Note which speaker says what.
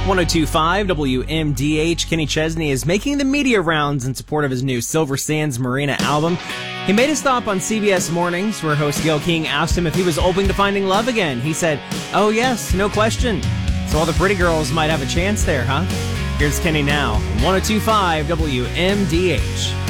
Speaker 1: 1025 WMDH. Kenny Chesney is making the media rounds in support of his new Silver Sands Marina album. He made a stop on CBS Mornings where host Gil King asked him if he was open to finding love again. He said, "Oh yes, no question. So all the pretty girls might have a chance there, huh?" Here's Kenny now on 1025 WMDH.